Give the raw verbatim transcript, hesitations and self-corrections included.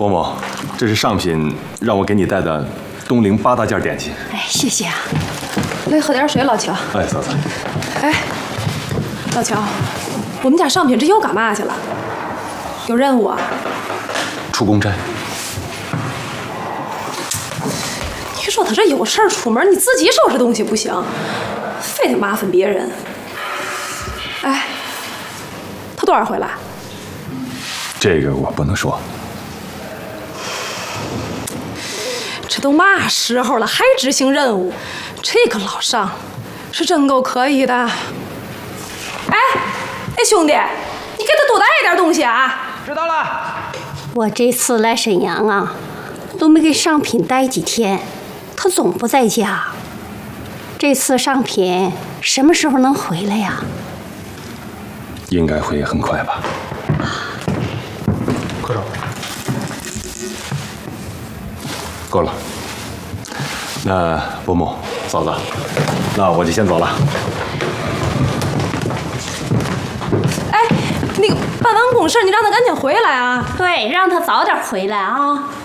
某某，这是上品让我给你带的东陵八大件点心。 哎，谢谢啊。来喝点水，老乔。 哎，嫂子。 哎，老乔，我们家上品这又干嘛去了？有任务啊？ 出公差。 你说他这有事儿出门，你自己收拾东西不行，非得麻烦别人。哎，他多少回来？ 这个我不能说。 这都嘛时候了，还执行任务？这个老尚是真够可以的。哎，哎，兄弟，你给他多带一点东西啊！ 知道了。 我这次来沈阳啊，都没给上品待几天，他总不在家。这次上品什么时候能回来呀？ 应该会很快吧。 科长， 够了。那伯母、嫂子，那我就先走了。 哎，那个办完公事，你让他赶紧回来啊！ 对，让他早点回来啊。